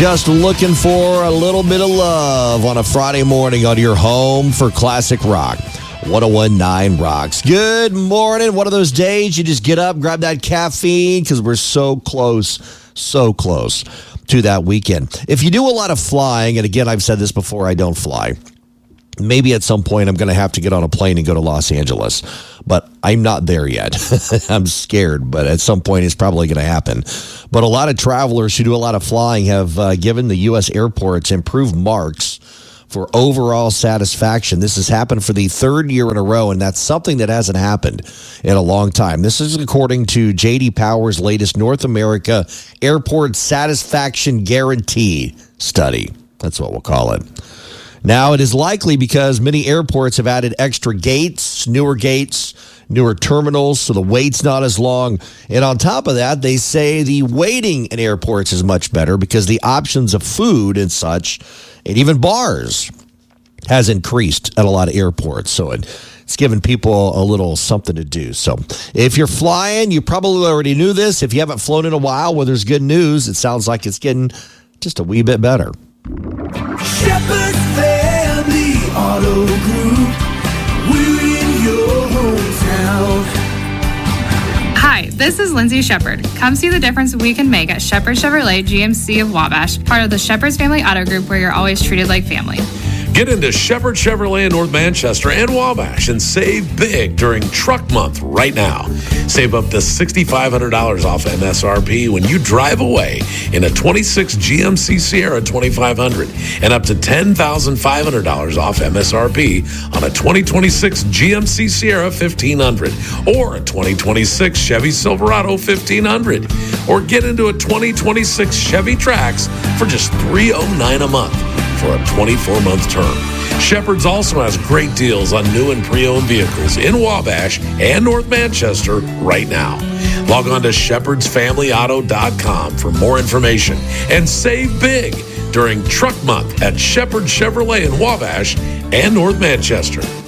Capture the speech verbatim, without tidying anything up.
Just looking for a little bit of love on a Friday morning on your home for classic rock. one oh one point nine Rocks. Good morning. One of those days you just get up, grab that caffeine because we're so close, so close to that weekend. If you do a lot of flying, and again, I've said this before, I don't fly. Maybe at some point I'm going to have to get on a plane and go to Los Angeles, but I'm not there yet. I'm scared, but at some point it's probably going to happen. But a lot of travelers who do a lot of flying have uh, given the U S airports improved marks for overall satisfaction. This has happened for the third year in a row, and that's something that hasn't happened in a long time. This is according to J D Power's latest North America Airport Satisfaction Guarantee study. That's what we'll call it. Now, it is likely because many airports have added extra gates, newer gates, newer terminals, so the wait's not as long. And on top of that, they say the waiting in airports is much better because the options of food and such, and even bars, has increased at a lot of airports. So it, it's given people a little something to do. So if you're flying, you probably already knew this. If you haven't flown in a while, well, there's good news. It sounds like it's getting just a wee bit better. Shepherd Family Auto Group, we're in your hometown. Hi, this is Lindsay Shepherd. Come see the difference we can make at Shepherd Chevrolet G M C of Wabash, part of the Shepherd's Family Auto Group, where you're always treated like family. Get into Shepherd Chevrolet in North Manchester and Wabash and save big during Truck Month right now. Save up to six thousand five hundred dollars off M S R P when you drive away in a twenty-six G M C Sierra twenty-five hundred and up to ten thousand five hundred dollars off M S R P on a twenty twenty-six G M C Sierra fifteen hundred or a twenty twenty-six Chevy Silverado fifteen hundred, or get into a twenty twenty-six Chevy Trax for just three hundred nine dollars a month for a twenty-four month term. Shepherd's also has great deals on new and pre-owned vehicles in Wabash and North Manchester right now. Log on to shepherds family auto dot com for more information and save big during Truck Month at Shepherd Chevrolet in Wabash and North Manchester.